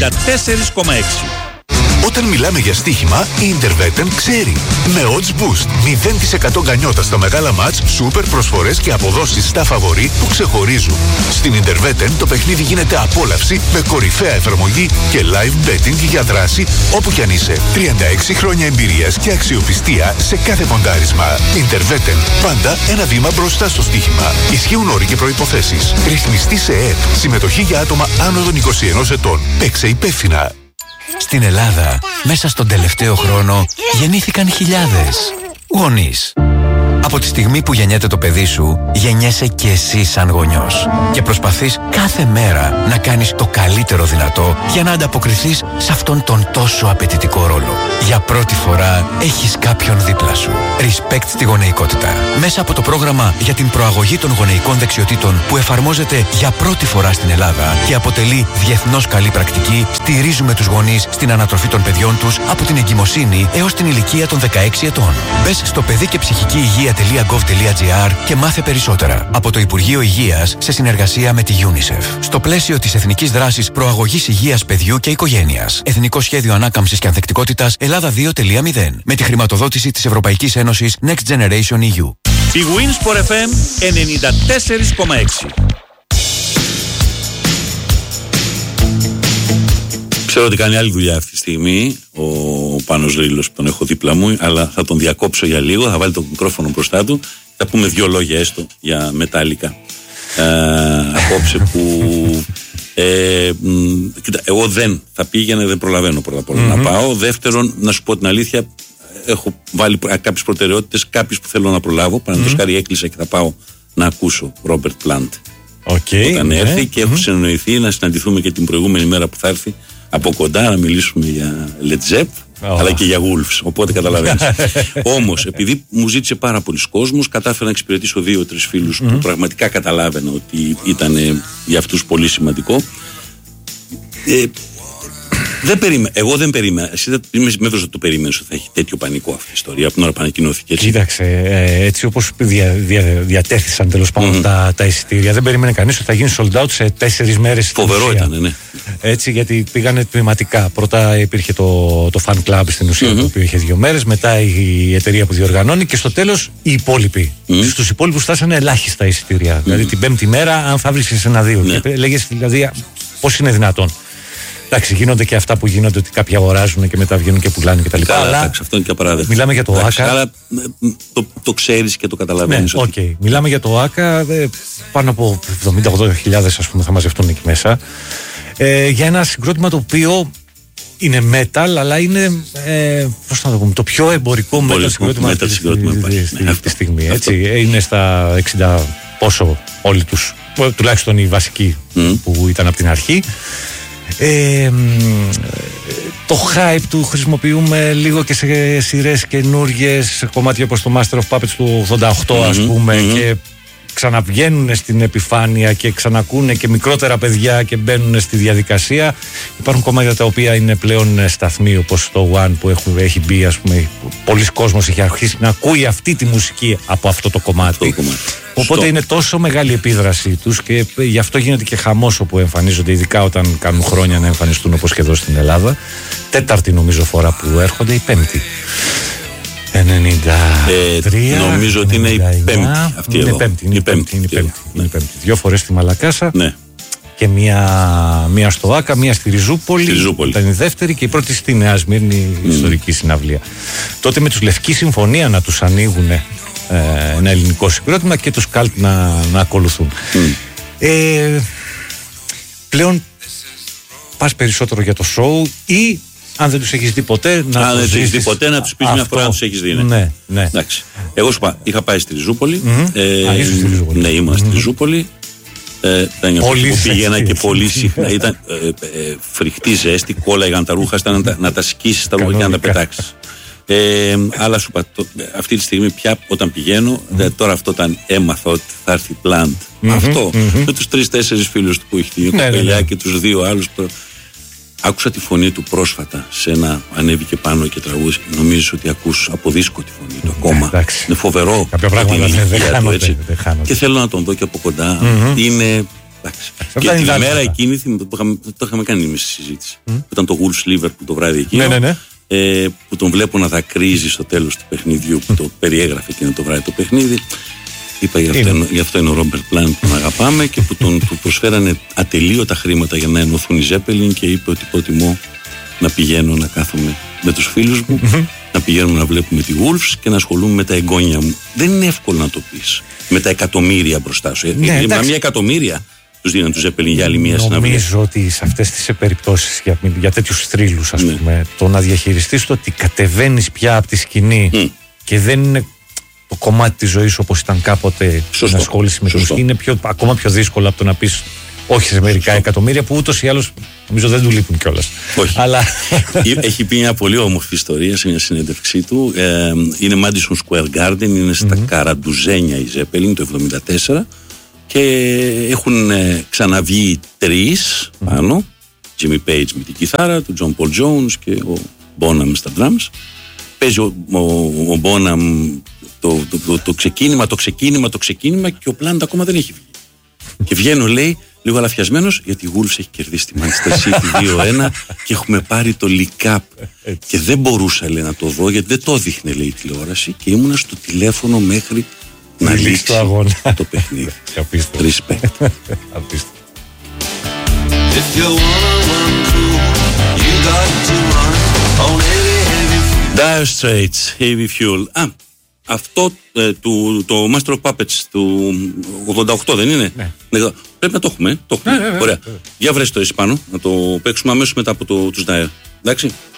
4,6. Όταν μιλάμε για στοίχημα, η Interveten ξέρει. Με odds boost, 0% γκανιότα στα μεγάλα μάτς, σούπερ προσφορές και αποδόσεις στα φαβορί που ξεχωρίζουν. Στην Interveten το παιχνίδι γίνεται απόλαυση με κορυφαία εφαρμογή και live betting για δράση όπου κι αν είσαι. 36 χρόνια εμπειρίας και αξιοπιστία σε κάθε ποντάρισμα. Interveten, πάντα ένα βήμα μπροστά στο στοίχημα. Ισχύουν όροι και προϋποθέσεις. Ρυθμιστή σε ΕΕΠ. Συμμετοχή για άτομα άνω των 21 ετών. Παίξε υπεύθυνα. Στην Ελλάδα, μέσα στον τελευταίο χρόνο, γεννήθηκαν χιλιάδες γονείς. Από τη στιγμή που γεννιέται το παιδί σου, γεννιέσαι και εσύ σαν γονιός. Και προσπαθείς κάθε μέρα να κάνεις το καλύτερο δυνατό για να ανταποκριθείς σε αυτόν τον τόσο απαιτητικό ρόλο. Για πρώτη φορά έχεις κάποιον δίπλα σου. Respect στη γονεϊκότητα. Μέσα από το πρόγραμμα για την προαγωγή των γονεϊκών δεξιοτήτων που εφαρμόζεται για πρώτη φορά στην Ελλάδα και αποτελεί διεθνώς καλή πρακτική, στηρίζουμε τους γονείς στην ανατροφή των παιδιών τους από την εγκυμοσύνη έως την ηλικία των 16 ετών. Μπες στο παιδί και ψυχική υγεία.gov.gr και μάθε περισσότερα. Από το Υπουργείο Υγείας σε συνεργασία με τη UNICEF. Στο πλαίσιο της Εθνικής Δράσης Προαγωγής Υγείας Παιδιού και Οικογένειας. Εθνικό Σχέδιο Ανάκαμψης και Ανθεκτικότητας Ελλάδα 2.0. Με τη χρηματοδότηση της Ευρωπαϊκής Ένωσης Next Generation EU. Η Winsport FM 94,6. Ξέρω ότι κάνει άλλη δουλειά αυτή τη στιγμή ο Πάνος Ρήλος που τον έχω δίπλα μου, αλλά θα τον διακόψω για λίγο, θα βάλει το μικρόφωνο μπροστά του, θα πούμε δύο λόγια έστω για Μετάλλικα απόψε που κοίτα, εγώ δεν θα πήγαινε, δεν προλαβαίνω πρώτα απ' όλα να πάω. Δεύτερον, να σου πω την αλήθεια, έχω βάλει κάποιες προτεραιότητες, κάποιες που θέλω να προλάβω. Παραδείγματος χάρη έκλεισα και θα πάω να ακούσω Ρόμπερτ Πλάντ όταν έρθει και έχω συνεννοηθεί να συναντηθούμε και την προηγούμενη μέρα που θα έρθει από κοντά να μιλήσουμε για Led Zepp αλλά και για Wolves, οπότε καταλαβαίνεις. Όμως, επειδή μου ζήτησε πάρα πολλοί κόσμος, κατάφερα να εξυπηρετήσω 2-3 φίλους που πραγματικά καταλάβαινα ότι ήταν για αυτούς πολύ σημαντικό. Εγώ δεν περίμενα. Εσύ είμαι βέβαιος ότι το περίμενες ότι θα έχει τέτοιο πανικό αυτή η ιστορία από την ώρα που ανακοινώθηκε. Κοίταξε, έτσι όπως διατέθησαν τέλος πάντων τα εισιτήρια, δεν περίμενε κανείς ότι θα γίνει sold out σε 4 μέρες. Φοβερό ήταν, ναι. Έτσι, γιατί πήγανε τμηματικά. Πρώτα υπήρχε το fan club στην ουσία, το οποίο είχε 2 μέρες, μετά η εταιρεία που διοργανώνει και στο τέλος οι υπόλοιποι. Στους υπόλοιπους φτάσανε ελάχιστα εισιτήρια. Δηλαδή την 5η μέρα, αν θα βρίσκεις 1-2. Και λέγες δηλαδή, πώς είναι δυνατόν. Εντάξει, γίνονται και αυτά που γίνονται ότι κάποιοι αγοράζουν και μετά βγαίνουν και πουλάνε κτλ. Αλλά αυτό είναι και απαράδεκτο. Μιλάμε για το ΆΚΑ. Αλλά το ξέρεις και το καταλαβαίνεις. Ναι, okay. Μιλάμε για το ΆΚΑ. Πάνω από 70-80 ας πούμε θα μαζευτούν εκεί μέσα. Για ένα συγκρότημα το οποίο είναι metal, αλλά είναι πώς να το πούμε, το πιο εμπορικό metal συγκρότημα αυτή τη στιγμή. Έτσι. Είναι στα 60 πόσο όλοι τους, τουλάχιστον οι βασικοί που ήταν από την αρχή. Το hype του χρησιμοποιούμε λίγο και σε σειρές καινούργιες, σε κομμάτια όπως το Master of Puppets του 88 ας πούμε, και ξαναβγαίνουν στην επιφάνεια και ξανακούνε και μικρότερα παιδιά και μπαίνουν στη διαδικασία. Υπάρχουν κομμάτια τα οποία είναι πλέον σταθμοί, όπως το One που έχει μπει, ας πούμε, πολλοί κόσμος έχει αρχίσει να ακούει αυτή τη μουσική από αυτό το κομμάτι. Οπότε είναι τόσο μεγάλη επίδραση τους και γι' αυτό γίνεται και χαμός όπου εμφανίζονται, ειδικά όταν κάνουν χρόνια να εμφανιστούν, όπως και εδώ στην Ελλάδα. 4η νομίζω φορά που έρχονται, η 5η. 93. Νομίζω ότι είναι η 5η. Αυτή είναι η πέμπτη. 2 φορές στη Μαλακάσα. Ναι. Και μία στο ΆΚΑ, μία στη Ριζούπολη. Ήταν η δεύτερη και η πρώτη στη Νέα Σμύρνη, ιστορική συναυλία. Τότε με τους Λευκή Συμφωνία να τους ανοίγουν ένα ελληνικό συγκρότημα και τους Καλτ να ακολουθούν. Πλέον πας περισσότερο για το show ή αν δεν τους έχεις δει ποτέ να τους πεις μια φορά να τους έχεις δει. Ναι. Εντάξει. Εγώ σου είχα πάει στη Ριζούπολη. Ναι, ήμουν στη Ριζούπολη. Ήταν μια που πήγαινα και πολύ συχνά. Ήταν φρικτή ζέστη, κόλλαγαν τα ρούχα, να τα σκίσεις τα ρούχα και να τα πετάξεις. Αλλά σου είπα, αυτή τη στιγμή πια όταν πηγαίνω, τώρα αυτό όταν έμαθα ότι θα έρθει Plant, αυτό με τους 3-4 φίλους του που έχει την κοπελιά και τους 2 άλλους. Άκουσα τη φωνή του πρόσφατα σε ένα, ανέβηκε πάνω και τραγούδι. Νομίζω ότι ακούς από δίσκο τη φωνή του ακόμα. Είναι φοβερό. Κάποια πράγματα δεν χάνονται. Και θέλω να τον δω και από κοντά. Είναι Και την ημέρα εκείνη, το είχαμε κάνει εμείς στη συζήτηση. Ήταν το Wolves Liverpool το βράδυ εκείνο. Ναι. Που τον βλέπω να δακρύζει στο τέλος του παιχνιδιού, που το περιέγραφε εκείνο το βράδυ το παιχνίδι. Είπα γι' αυτό είναι ο Ρόμπερτ Πλάντ που τον αγαπάμε και που του προσφέρανε ατελείωτα χρήματα για να ενωθούν οι Ζέπελιν και είπε ότι προτιμώ να πηγαίνω να κάθομαι με τους φίλους μου, να πηγαίνουμε να βλέπουμε τη Wolves και να ασχολούμαι με τα εγγόνια μου. Δεν είναι εύκολο να το πεις με τα εκατομμύρια μπροστά σου. Μα μια εκατομμύρια τους δίναν τους Ζέπελιν για άλλη μια συναυλία. Νομίζω ότι σε αυτές τις περιπτώσεις για τέτοιους θρύλους, ας πούμε, το να διαχειριστείς το ότι κατεβαίνεις πια από τη σκηνή και δεν είναι το κομμάτι της ζωής όπως ήταν κάποτε να ασχολείσαι με τη μουσική, είναι ακόμα πιο δύσκολο από το να πεις όχι σε μερικά εκατομμύρια που ούτως ή άλλως νομίζω δεν του λείπουν κιόλας. Όχι. Αλλά... Έχει πει μια πολύ όμορφη ιστορία σε μια συνέντευξή του. Είναι Madison Square Garden, είναι στα Καραντουζένια η Ζέπελιν το 1974 και έχουν ξαναβγεί 3 πάνω. Jimmy Page με την κιθάρα, του John Paul Jones και ο Bonham στα drums. Παίζει ο Bonham το ξεκίνημα και ο Plant ακόμα δεν έχει βγει. Και βγαίνω, λέει, λίγο αλαφιασμένος, γιατί η Wolves έχει κερδίσει τη Manchester City 2-1 και έχουμε πάρει το League Cup. Και δεν μπορούσα, λέει, να το δω, γιατί δεν το δείχνε, λέει, η τηλεόραση και ήμουνα στο τηλέφωνο μέχρι να λήξει το παιχνίδι. Respect. Dire Straits, Heavy Fuel. Αυτό το Master of Puppets του 88 δεν είναι? Ναι. Πρέπει να το έχουμε. Ωραία. Για βρες το εσύ πάνω, να το παίξουμε αμέσως μετά από τους Dire. Εντάξει.